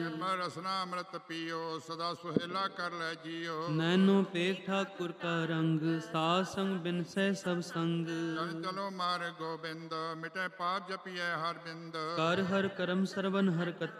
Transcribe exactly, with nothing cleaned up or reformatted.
ਨਿਰਮਲ ਰਸਨਾ ਅੰਮ੍ਰਿਤ ਪੀਓ, ਸਦਾ ਸੁਹੇਲਾ ਕਰ ਲੈ ਜੀਓ। ਨੈਨੋ ਪੇਖ ਠਾਕੁਰ ਕਾ ਰੰਗ, ਸਾਧ ਸੰਗ ਬਿਨ ਸਹਿ ਸਭ ਸੰਗ। ਚਲ ਚਲੋ ਮਾਰ ਗੋਬਿੰਦ, ਮਿਟੇ ਪਾਪ ਜਪੀਐ ਹਰ ਬਿੰਦ। ਕਰ ਹਰ ਕਰਮ ਸਰਵਨ ਹਰ ਕਥਾ,